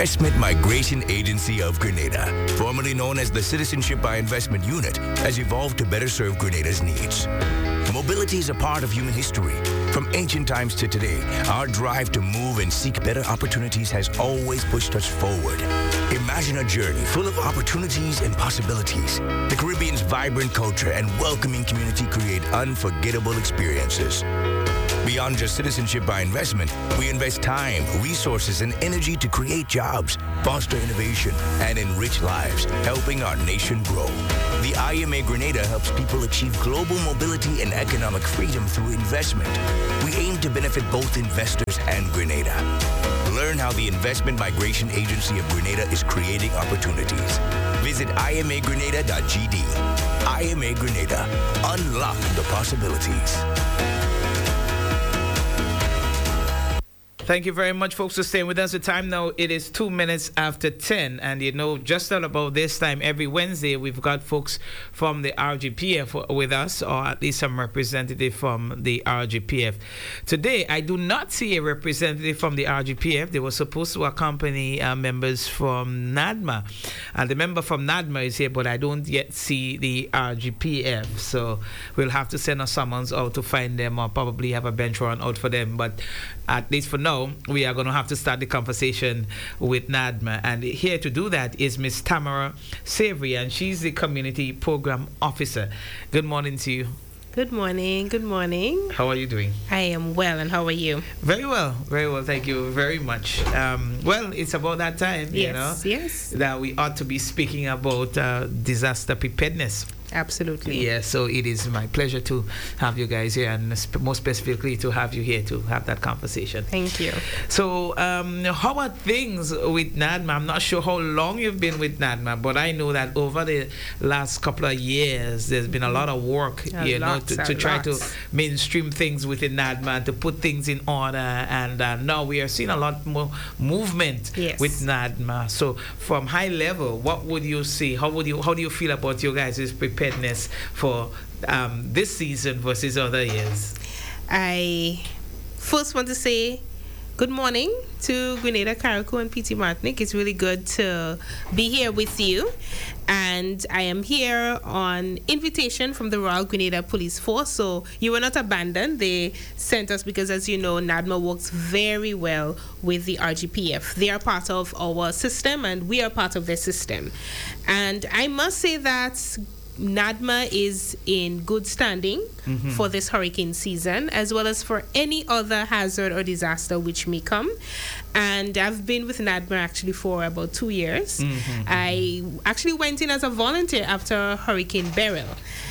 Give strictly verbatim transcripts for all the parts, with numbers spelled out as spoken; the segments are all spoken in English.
Investment Migration Agency of Grenada, formerly known as the Citizenship by Investment Unit, has evolved to better serve Grenada's needs. Mobility is a part of human history. From ancient times to today, our drive to move and seek better opportunities has always pushed us forward. Imagine a journey full of opportunities and possibilities. The Caribbean's vibrant culture and welcoming community create unforgettable experiences. Beyond just citizenship by investment, we invest time, resources, and energy to create jobs, foster innovation, and enrich lives, helping our nation grow. The I M A Grenada helps people achieve global mobility and economic freedom through investment. We aim to benefit both investors and Grenada. Learn how the Investment Migration Agency of Grenada is creating opportunities. Visit I M A Grenada dot G D. I M A Grenada. Unlock the possibilities. Thank you very much, folks, for staying with us. The time now, it is two minutes after ten. And, you know, just at about this time every Wednesday, we've got folks from the R G P F with us, or at least some representative from the R G P F. Today, I do not see a representative from the R G P F. They were supposed to accompany uh, members from NADMA. And the member from NADMA is here, but I don't yet see the R G P F. So we'll have to send a summons out to find them, or probably have a bench run out for them. But at least for now, we are going to have to start the conversation with NADMA. And here to do that is Miss Tamara Savory, and she's the Community Program Officer. Good morning to you. Good morning. Good morning. How are you doing? I am well, and how are you? Very well. Very well. Thank you very much. Um, well, it's about that time, yes, you know, yes. that we ought to be speaking about uh, disaster preparedness. Absolutely. Yeah, so it is my pleasure to have you guys here, and sp- more specifically to have you here to have that conversation. Thank you. So, um, how are things with NADMA? I'm not sure how long you've been with NADMA, but I know that over the last couple of years, there's been a lot of work, a you lot, know, to, to try lot. to mainstream things within NADMA, to put things in order. And uh, now we are seeing a lot more movement yes. with NADMA. So, from high level, what would you see? How would you? How do you feel about your guys' preparedness for um, this season versus other years? I first want to say good morning to Grenada, Carriacou, and P T Martinique. It's really good to be here with you. And I am here on invitation from the Royal Grenada Police Force. So you were not abandoned. They sent us because, as you know, NADMA works very well with the R G P F. They are part of our system, and we are part of their system. And I must say that NADMA is in good standing mm-hmm. for this hurricane season, as well as for any other hazard or disaster which may come. And I've been with NADMA actually for about two years. Mm-hmm. I actually went in as a volunteer after Hurricane Beryl.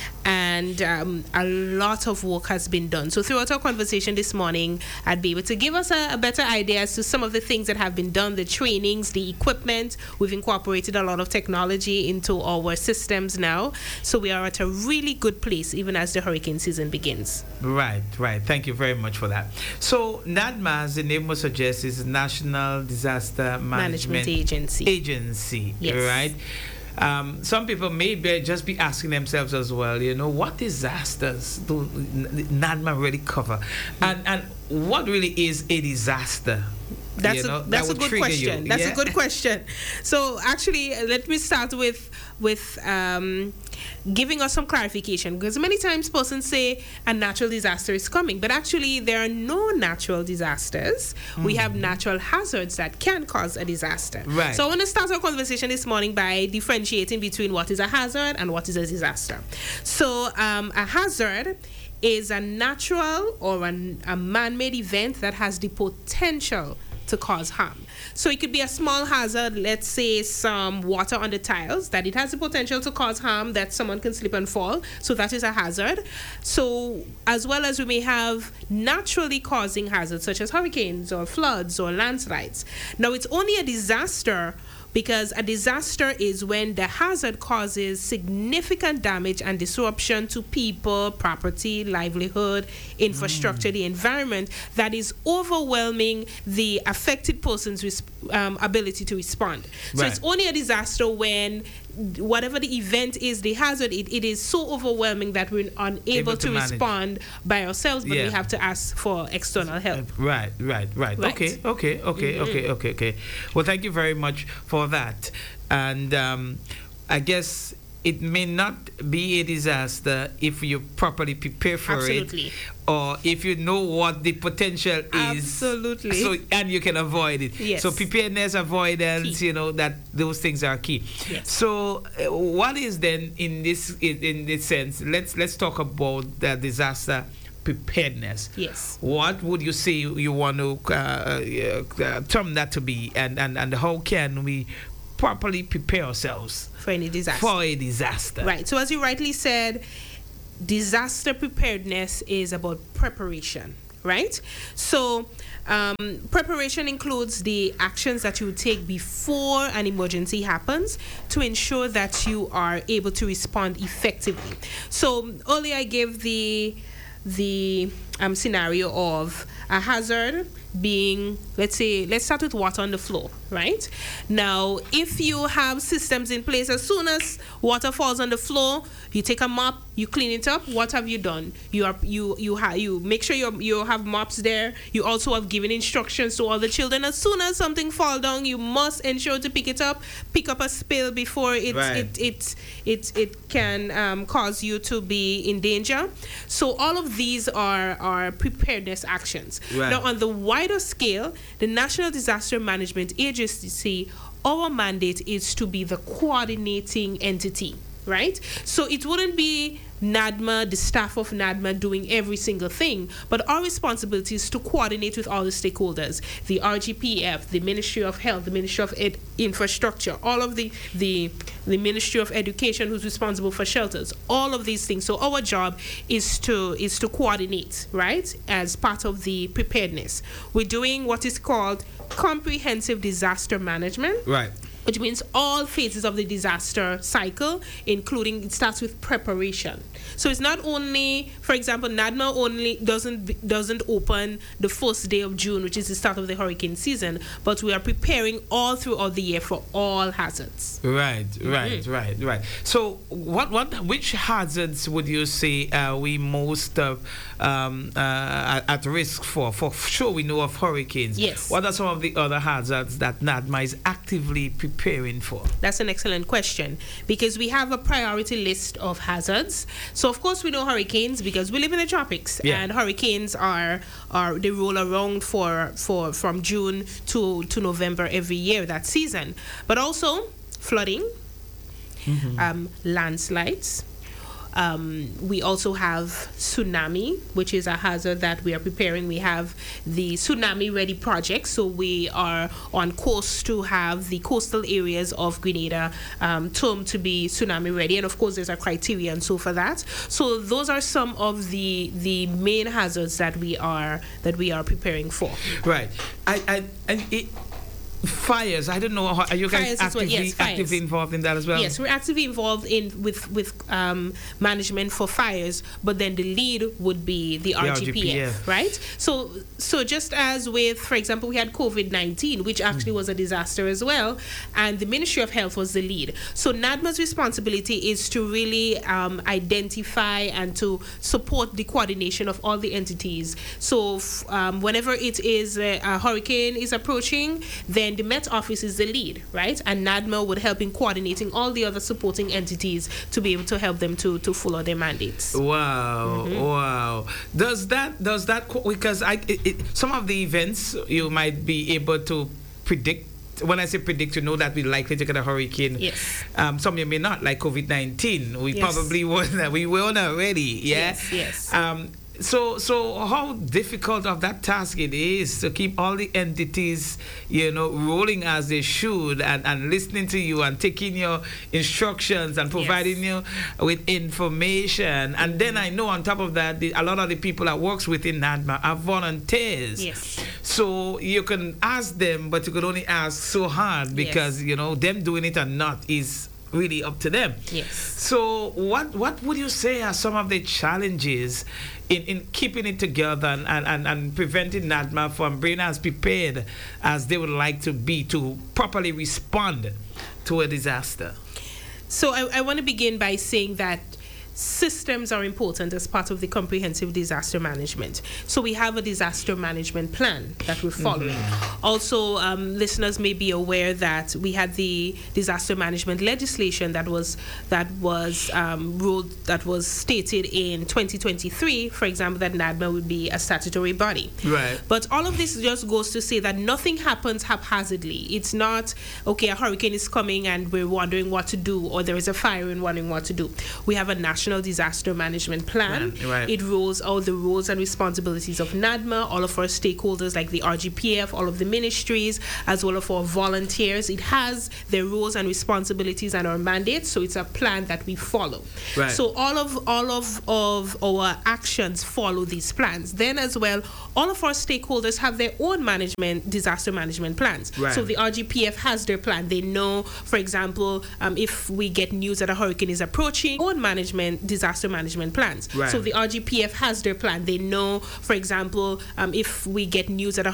And um, a lot of work has been done. So throughout our conversation this morning, I'd be able to give us a, a better idea as to some of the things that have been done, the trainings, the equipment. We've incorporated a lot of technology into our systems now. So we are at a really good place, even as the hurricane season begins. Right, right. Thank you very much for that. So NADMA, as the name would suggest, is National Disaster Management, Management Agency. Agency, yes. right? Um, some people may be just be asking themselves as well, you know, what disasters do NADMA really cover? And and what really is a disaster? That's you know, a, that's that a good question. You. That's yeah? a good question. So actually, let me start with with um, giving us some clarification, because many times persons say a natural disaster is coming, but actually there are no natural disasters. Mm. We have natural hazards that can cause a disaster. Right. So I want to start our conversation this morning by differentiating between what is a hazard and what is a disaster. So um, a hazard is a natural or an, a man-made event that has the potential to cause harm. So it could be a small hazard, let's say some water on the tiles, that it has the potential to cause harm, that someone can slip and fall. So that is a hazard. So as well as we may have naturally causing hazards such as hurricanes or floods or landslides. Now it's only a disaster because a disaster is when the hazard causes significant damage and disruption to people, property, livelihood, infrastructure, mm. the environment, that is overwhelming the affected person's res- um, ability to respond. So right. it's only a disaster when whatever the event is, the hazard, it, it is so overwhelming that we're unable to, to respond by ourselves, but yeah. we have to ask for external help. Right, right, right. right. Okay, okay, okay, mm-hmm. okay, okay, okay. Well, thank you very much for that. And um, I guess it may not be a disaster if you properly prepare for Absolutely. it, or if you know what the potential is. Absolutely. So and you can avoid it. Yes. So preparedness, avoidance, key. you know, that those things are key. Yes. So uh, what is then in this in, in this sense? Let's let's talk about the disaster preparedness. Yes. What would you say you want to uh, uh, term that to be, and, and and how can we properly prepare ourselves for any disaster? For a disaster. Right. So as you rightly said, disaster preparedness is about preparation, right? So um, preparation includes the actions that you would take before an emergency happens to ensure that you are able to respond effectively. So earlier I gave the the um, scenario of a hazard being, let's say, let's start with water on the floor, right? Now, if you have systems in place, as soon as water falls on the floor, you take a mop, you clean it up. What have you done? You are you you have you make sure you you have mops there. You also have given instructions to all the children. As soon as something falls down, you must ensure to pick it up, pick up a spill before it right. it, it it it can um, cause you to be in danger. So all of these are are preparedness actions. Right. Now, on the wider scale, the National Disaster Management Agency, our mandate is to be the coordinating entity, right? So it wouldn't be NADMA, the staff of NADMA doing every single thing, but our responsibility is to coordinate with all the stakeholders, the R G P F, the Ministry of Health, the Ministry of Ed- Infrastructure, all of the, the, the Ministry of Education, who's responsible for shelters, all of these things. So our job is to, is to coordinate, right, as part of the preparedness. We're doing what is called comprehensive disaster management. Right. Which means all phases of the disaster cycle, including, it starts with preparation. So it's not only, for example, NADMA only doesn't doesn't open the first day of June, which is the start of the hurricane season, but we are preparing all throughout the year for all hazards. Right, right, mm-hmm. right, right. So what what which hazards would you say are we most uh, um, uh, at risk for? For sure, we know of hurricanes. Yes. What are some of the other hazards that NADMA is actively preparing? Preparing for? That's an excellent question, because we have a priority list of hazards. So of course we know hurricanes because we live in the tropics, yeah. and hurricanes are are they roll around for for from June to to November every year, that season. But also flooding, mm-hmm. um, landslides. Um, we also have tsunami, which is a hazard that we are preparing. We have the Tsunami Ready project, so we are on course to have the coastal areas of Grenada um, termed to be tsunami ready, and of course there's a criteria and so for that. So those are some of the the main hazards that we are that we are preparing for. Right. I I and it. Fires. I don't know. How, are you guys actively, well. yes, actively involved in that as well? Yes, we're actively involved in with with um, management for fires. But then the lead would be the, the R G P F, R G P F, right? So so just as with, for example, we had COVID nineteen, which actually mm. was a disaster as well, and the Ministry of Health was the lead. So NADMA's responsibility is to really um, identify and to support the coordination of all the entities. So f- um, whenever it is a, a hurricane is approaching, then the Met Office is the lead, right? And NADMA would help in coordinating all the other supporting entities to be able to help them to, to follow their mandates. Wow, mm-hmm. wow. Does that, does that, because I, it, it, some of the events you might be able to predict. When I say predict, you know that we're likely to get a hurricane. Yes. Um, some you may not, like COVID nineteen. We yes. probably weren't, we weren't already, yeah? Yes, yes. Um, So, so how difficult of that task it is to keep all the entities, you know, rolling as they should, and, and listening to you and taking your instructions and providing yes. you with information. And then I know on top of that, the, a lot of the people that works within NADMA are volunteers. Yes. So you can ask them, but you could only ask so hard because, yes. you know, them doing it or not is really up to them. Yes. So what what would you say are some of the challenges in, in keeping it together and, and, and, and preventing NADMA from being as prepared as they would like to be to properly respond to a disaster? So I, I want to begin by saying that systems are important as part of the comprehensive disaster management. So we have a disaster management plan that we're following. Mm-hmm. Also, um, listeners may be aware that we had the disaster management legislation that was that was um, ruled that was stated in twenty twenty-three. For example, that NADMA would be a statutory body. Right. But all of this just goes to say that nothing happens haphazardly. It's not okay. A hurricane is coming and we're wondering what to do, or there is a fire and wondering what to do. We have a national disaster management plan. Right, right. It rules out the roles and responsibilities of NADMA, all of our stakeholders like the R G P F, all of the ministries, as well as our volunteers. It has their roles and responsibilities and our mandates, so it's a plan that we follow. Right. So all of all of, of our actions follow these plans. Then as well, all of our stakeholders have their own management, disaster management plans. Right. So the R G P F has their plan. They know, for example, um, if we get news that a hurricane is approaching, own management disaster management plans. Right. So the R G P F has their plan. They know, for example, um, if we get news that a